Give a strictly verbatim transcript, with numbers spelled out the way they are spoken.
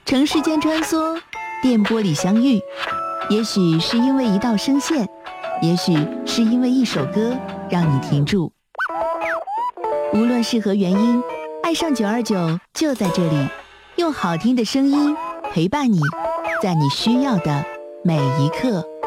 城市间穿梭，电波里相遇，也许是因为一道声线，也许是因为一首歌让你停住。无论是何原因，爱上九二九就在这里，用好听的声音陪伴你，在你需要的每一刻。